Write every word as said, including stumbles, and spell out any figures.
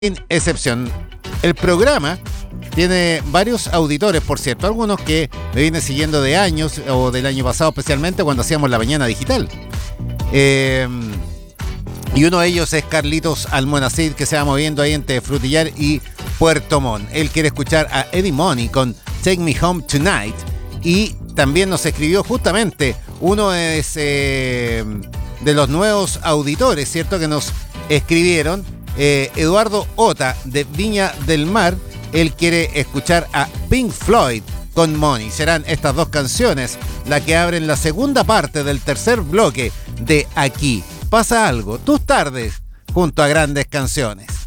Sin excepción. El programa tiene varios auditores, por cierto, algunos que me vienen siguiendo de años o del año pasado, especialmente cuando hacíamos la mañana digital. Eh, y uno de ellos es Carlitos Almonacid, que se va moviendo ahí entre Frutillar y Puerto Montt. Él quiere escuchar a Eddie Money con Take Me Home Tonight. Y también nos escribió justamente uno de, ese, de los nuevos auditores, ¿cierto? Que nos escribieron. Eh, Eduardo Ota de Viña del Mar. Él quiere escuchar a Pink Floyd con Money. Serán estas dos canciones las que abren la segunda parte del tercer bloque de Aquí Pasa Algo, tus tardes junto a grandes canciones.